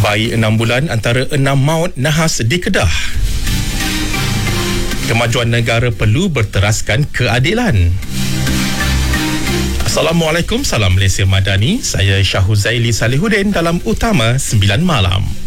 Bayi 6 bulan antara 6 maut nahas di Kedah. Kemajuan negara perlu berteraskan keadilan. Assalamualaikum, salam Malaysia Madani. Saya Syahuzaili Salihuddin dalam Utama 9 Malam.